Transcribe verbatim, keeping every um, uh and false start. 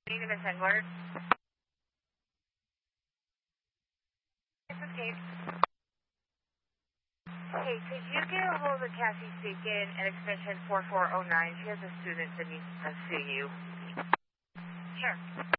Need Miss Edward. This is Kate. Hey, could you get a hold of Cassie Speakin at extension four four oh nine? She has a student that needs to see you. Sure.